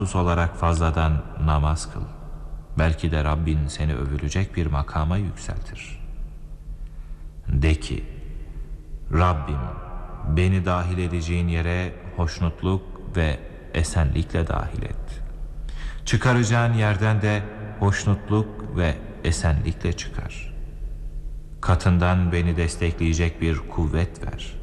olarak fazladan namaz kıl. Belki de Rabbin seni övülecek bir makama yükseltir. De ki, Rabbim beni dahil edeceğin yere hoşnutluk ve esenlikle dahil et. Çıkaracağın yerden de hoşnutluk ve esenlikle çıkar. Katından beni destekleyecek bir kuvvet ver.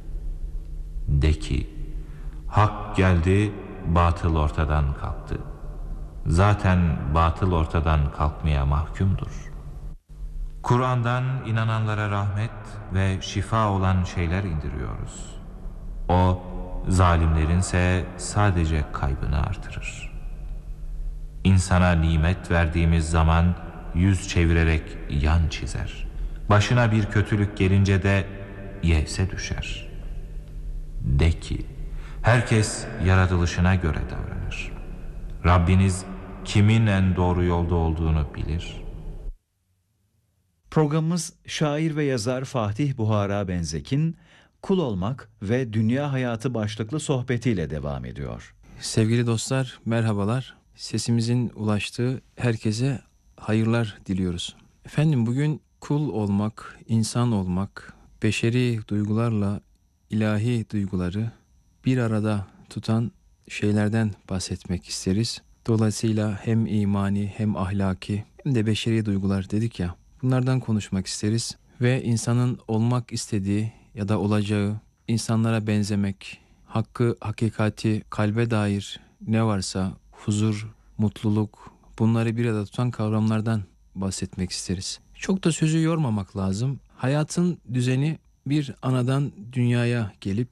De ki, hak geldi, batıl ortadan kalktı. Zaten batıl ortadan kalkmaya mahkumdur. Kur'an'dan inananlara rahmet ve şifa olan şeyler indiriyoruz. O, zalimlerinse sadece kaybını artırır. İnsana nimet verdiğimiz zaman yüz çevirerek yan çizer. Başına bir kötülük gelince de yese düşer. De ki, herkes yaratılışına göre davranır. Rabbiniz kimin en doğru yolda olduğunu bilir. Programımız şair ve yazar Fatih Buhara Benzek'in Kul Olmak ve Dünya Hayatı başlıklı sohbetiyle devam ediyor. Sevgili dostlar, merhabalar. Sesimizin ulaştığı herkese hayırlar diliyoruz. Efendim, bugün kul olmak, insan olmak, beşeri duygularla ilahi duyguları bir arada tutan şeylerden bahsetmek isteriz. Dolayısıyla hem imani hem ahlaki hem de beşeri duygular dedik ya, bunlardan konuşmak isteriz. Ve insanın olmak istediği ya da olacağı, insanlara benzemek, hakkı, hakikati, kalbe dair ne varsa huzur, mutluluk, bunları bir arada tutan kavramlardan bahsetmek isteriz. Çok da sözü yormamak lazım. Hayatın düzeni bir anadan dünyaya gelip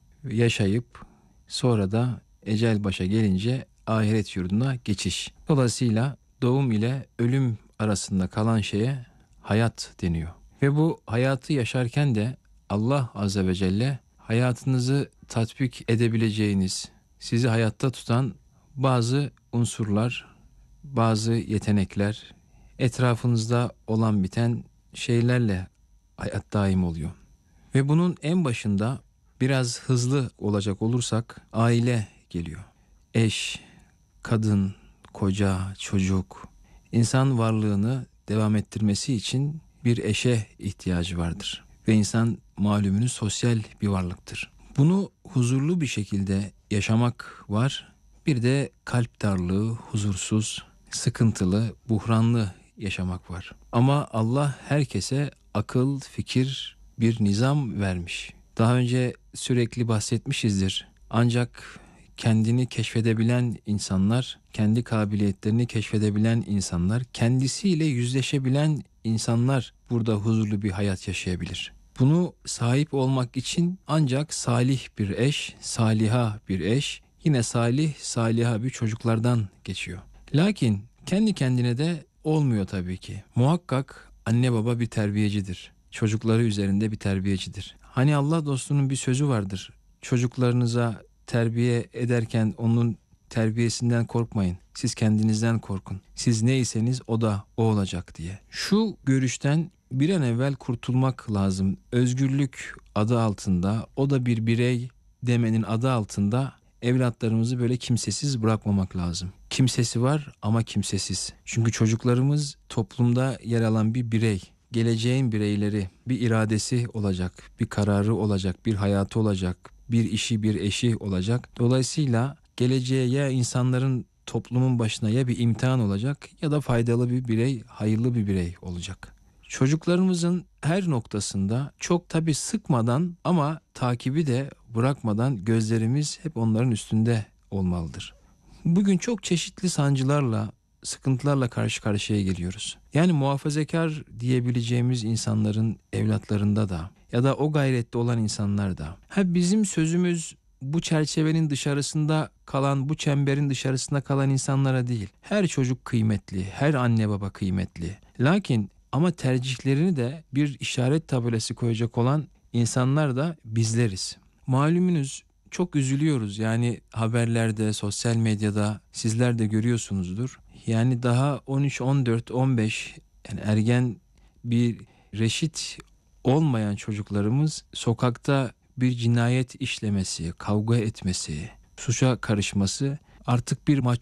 yaşayıp sonra da ecel başa gelince ahiret yurduna geçiş. Dolayısıyla doğum ile ölüm arasında kalan şeye hayat deniyor. Ve bu hayatı yaşarken de Allah Azze ve Celle hayatınızı tatbik edebileceğiniz, sizi hayatta tutan bazı unsurlar, bazı yetenekler, etrafınızda olan biten şeylerle hayat daim oluyor. Ve bunun en başında biraz hızlı olacak olursak aile geliyor. Eş, kadın, koca, çocuk, insan varlığını devam ettirmesi için bir eşe ihtiyacı vardır. Ve insan malumunuz sosyal bir varlıktır. Bunu huzurlu bir şekilde yaşamak var. Bir de kalp darlığı, huzursuz, sıkıntılı, buhranlı yaşamak var. Ama Allah herkese akıl, fikir, bir nizam vermiş. Daha önce sürekli bahsetmişizdir. Ancak kendini keşfedebilen insanlar, kendi kabiliyetlerini keşfedebilen insanlar, kendisiyle yüzleşebilen insanlar burada huzurlu bir hayat yaşayabilir. Bunu sahip olmak için ancak salih bir eş, saliha bir eş, yine salih, saliha bir çocuklardan geçiyor. Lakin kendi kendine de olmuyor tabii ki. Muhakkak anne baba bir terbiyecidir. Çocukları üzerinde bir terbiyecidir. Hani Allah dostunun bir sözü vardır. Çocuklarınıza terbiye ederken onun terbiyesinden korkmayın. Siz kendinizden korkun. Siz neyseniz o da o olacak diye. Şu görüşten bir an evvel kurtulmak lazım. Özgürlük adı altında, o da bir birey demenin adı altında evlatlarımızı böyle kimsesiz bırakmamak lazım. Kimsesi var ama kimsesiz. Çünkü çocuklarımız toplumda yer alan bir birey. Geleceğin bireyleri, bir iradesi olacak, bir kararı olacak, bir hayatı olacak, bir işi, bir eşi olacak. Dolayısıyla geleceğe ya insanların toplumun başına ya bir imtihan olacak ya da faydalı bir birey, hayırlı bir birey olacak. Çocuklarımızın her noktasında çok tabii sıkmadan ama takibi de bırakmadan gözlerimiz hep onların üstünde olmalıdır. Bugün çok çeşitli sancılarla, sıkıntılarla karşı karşıya geliyoruz. Yani muhafazakar diyebileceğimiz insanların evlatlarında da ya da o gayrette olan insanlar da. Bizim sözümüz bu çerçevenin dışarısında kalan, bu çemberin dışarısında kalan insanlara değil. Her çocuk kıymetli, her anne baba kıymetli. Lakin ama tercihlerini de bir işaret tabelası koyacak olan insanlar da bizleriz. Malumunuz çok üzülüyoruz. Yani haberlerde, sosyal medyada sizler de görüyorsunuzdur. Yani daha 13, 14, 15 yani ergen bir reşit olmayan çocuklarımız sokakta bir cinayet işlemesi, kavga etmesi, suça karışması artık bir